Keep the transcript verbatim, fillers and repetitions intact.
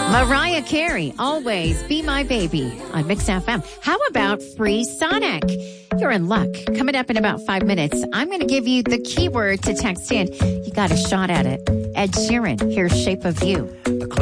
Mariah Carey, Always Be My Baby on Mix F M. How about Free Sonic? You're in luck. Coming up in about five minutes, I'm going to give you the keyword to text in. You got a shot at it. Ed Sheeran, here's Shape of You.